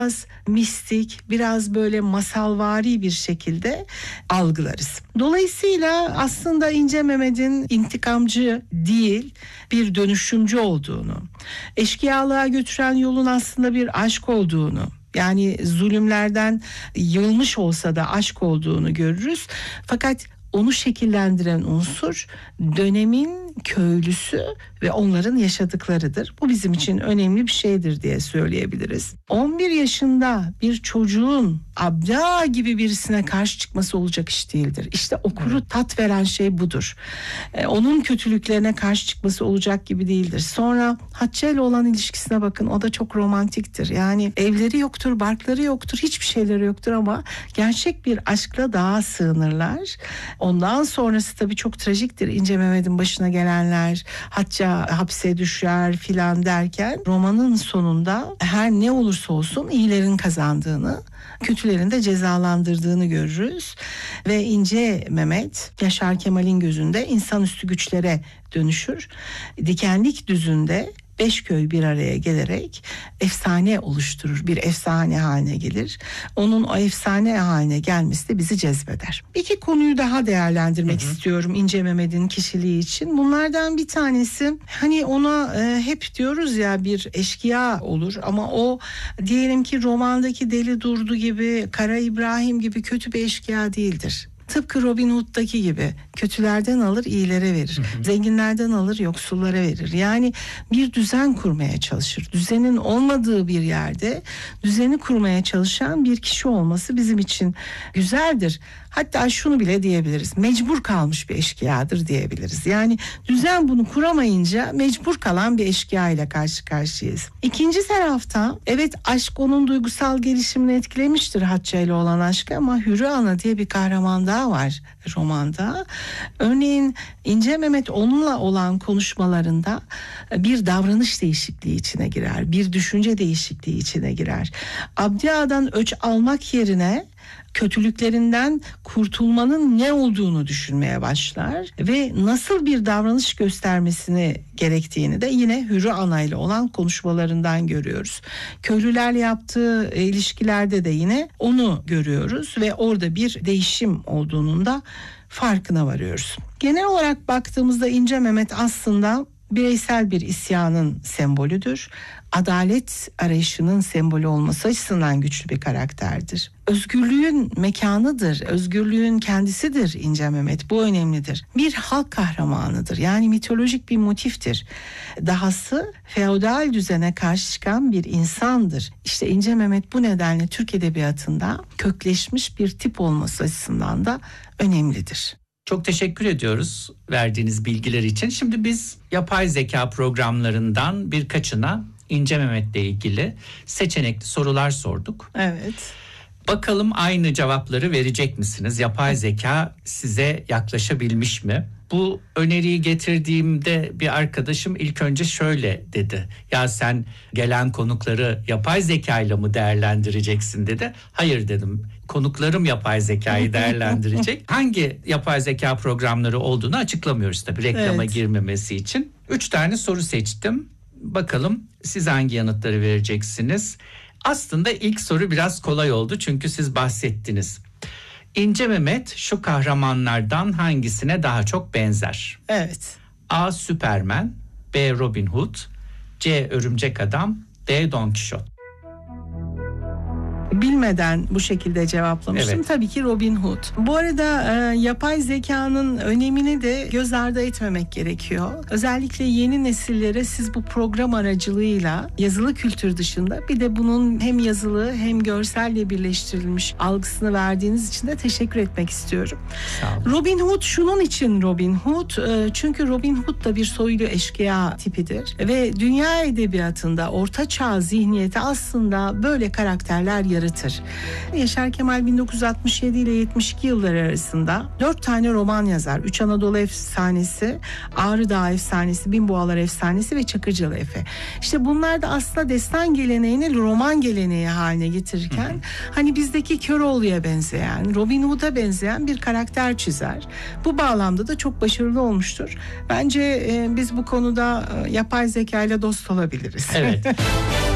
biraz mistik, biraz böyle masalvari bir şekilde algılarız. Dolayısıyla aslında İnce Mehmet'in intikamcı değil, bir dönüşümcü olduğunu, eşkıyalığa götüren yolun aslında bir aşk olduğunu, yani zulümlerden yılmış olsa da aşk olduğunu görürüz. Fakat onu şekillendiren unsur dönemin köylüsü ve onların yaşadıklarıdır. Bu bizim için önemli bir şeydir diye söyleyebiliriz. 11 yaşında bir çocuğun abla gibi birisine karşı çıkması olacak iş değildir. İşte okuru tat veren şey budur. Onun kötülüklerine karşı çıkması olacak gibi değildir. Sonra Hatice ile olan ilişkisine bakın, o da çok romantiktir. Yani evleri yoktur, barkları yoktur, hiçbir şeyleri yoktur ama gerçek bir aşkla dağa sığınırlar. Ondan sonrası tabii çok trajiktir. İnce Mehmet'in başına gelenler, Hatice hapse düşer filan derken romanın sonunda her ne olursa olsun iyilerin kazandığını, kötülerin de cezalandırdığını görürüz. Ve İnce Mehmet Yaşar Kemal'in gözünde insanüstü güçlere dönüşür. Dikenlik düzünde 5 köy bir araya gelerek efsane oluşturur. Bir efsane haline gelir. Onun o efsane haline gelmesi de bizi cezbeder. 2 konuyu daha değerlendirmek istiyorum İnce Mehmet'in kişiliği için. Bunlardan bir tanesi, hani ona hep diyoruz ya, bir eşkıya olur ama o diyelim ki romandaki Deli Durdu gibi, Kara İbrahim gibi kötü bir eşkıya değildir. Tıpkı Robin Hood'daki gibi kötülerden alır iyilere verir. Zenginlerden alır yoksullara verir. Yani bir düzen kurmaya çalışır. Düzenin olmadığı bir yerde düzeni kurmaya çalışan bir kişi olması bizim için güzeldir. Hatta şunu bile diyebiliriz. Mecbur kalmış bir eşkıyadır diyebiliriz. Yani düzen bunu kuramayınca mecbur kalan bir eşkıya ile karşı karşıyayız. İkinci tarafta evet, aşk onun duygusal gelişimini etkilemiştir, Hatice ile olan aşkı, ama Hürü Ana diye bir kahraman daha var romanda. Örneğin İnce Mehmet onunla olan konuşmalarında bir davranış değişikliği içine girer. Bir düşünce değişikliği içine girer. Abdi Ağa'dan öç almak yerine kötülüklerinden kurtulmanın ne olduğunu düşünmeye başlar ve nasıl bir davranış göstermesini gerektiğini de yine Hürü Ana ile olan konuşmalarından görüyoruz. Köylülerle yaptığı ilişkilerde de yine onu görüyoruz ve orada bir değişim olduğunun da farkına varıyoruz. Genel olarak baktığımızda İnce Mehmet aslında bireysel bir isyanın sembolüdür. Adalet arayışının sembolü olması açısından güçlü bir karakterdir. Özgürlüğün mekanıdır, özgürlüğün kendisidir İnce Mehmet. Bu önemlidir. Bir halk kahramanıdır. Yani mitolojik bir motiftir. Dahası feodal düzene karşı çıkan bir insandır. İşte İnce Mehmet bu nedenle Türk edebiyatında kökleşmiş bir tip olması açısından da önemlidir. Çok teşekkür ediyoruz verdiğiniz bilgiler için. Şimdi biz yapay zeka programlarından birkaçına İnce Mehmet'le ilgili seçenekli sorular sorduk. Evet. Bakalım aynı cevapları verecek misiniz? Yapay zeka size yaklaşabilmiş mi? Bu öneriyi getirdiğimde bir arkadaşım ilk önce şöyle dedi. Ya sen gelen konukları yapay zekayla mı değerlendireceksin dedi. Hayır dedim. Konuklarım yapay zekayı değerlendirecek. Hangi yapay zeka programları olduğunu açıklamıyoruz tabii, reklama girmemesi için. 3 tane soru seçtim. Bakalım siz hangi yanıtları vereceksiniz? Aslında ilk soru biraz kolay oldu çünkü siz bahsettiniz. İnce Mehmet şu kahramanlardan hangisine daha çok benzer? Evet. A. Süpermen, B. Robin Hood, C. Örümcek Adam, D. Don Kişot. Bilmeden bu şekilde cevaplamıştım. Evet. Tabii ki Robin Hood. Bu arada yapay zekanın önemini de göz ardı etmemek gerekiyor. Özellikle yeni nesillere siz bu program aracılığıyla yazılı kültür dışında bir de bunun hem yazılı hem görselle birleştirilmiş algısını verdiğiniz için de teşekkür etmek istiyorum. Sağ olun. Robin Hood şunun için Robin Hood. Çünkü Robin Hood da bir soylu eşkıya tipidir. Ve dünya edebiyatında orta çağ zihniyeti aslında böyle karakterler yaratır. Yaşar Kemal 1967 ile 72 yılları arasında 4 tane roman yazar. 3 Anadolu Efsanesi, Ağrı Dağı Efsanesi, Binboğalar Efsanesi ve Çakırcalı Efe. İşte bunlar da aslında destan geleneğini roman geleneği haline getirirken hani bizdeki Köroğlu'ya benzeyen, Robin Hood'a benzeyen bir karakter çizer. Bu bağlamda da çok başarılı olmuştur. Bence biz bu konuda yapay zeka ile dost olabiliriz. Evet.